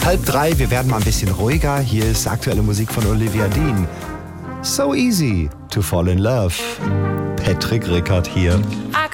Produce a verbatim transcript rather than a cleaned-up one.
Halb drei, wir werden mal ein bisschen ruhiger. Hier ist aktuelle Musik von Olivia Dean. So easy to fall in love. Patrick Rickard hier.